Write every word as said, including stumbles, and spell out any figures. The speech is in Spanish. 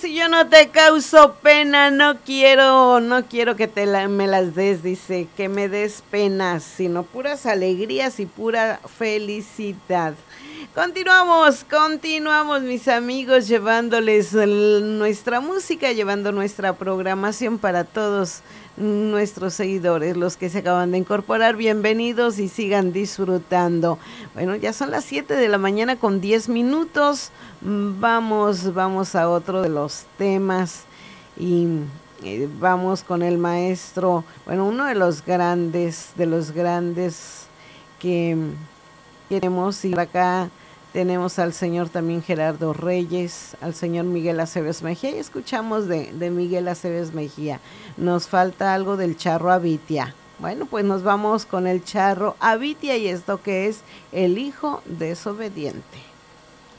si yo no te causo pena, no quiero, no quiero que te la, me las des, dice, que me des penas, sino puras alegrías y pura felicidad. Continuamos, continuamos mis amigos, llevándoles el, nuestra música, llevando nuestra programación para todos nuestros seguidores, los que se acaban de incorporar, bienvenidos y sigan disfrutando. Bueno, ya son las siete de la mañana con diez minutos, vamos, vamos a otro de los temas y eh, vamos con el maestro, bueno, uno de los grandes, de los grandes que queremos, y acá tenemos al señor también Gerardo Reyes, al señor Miguel Aceves Mejía, y escuchamos de, de Miguel Aceves Mejía. Nos falta algo del charro Abitia. Bueno, pues nos vamos con el charro Abitia y esto que es El hijo desobediente.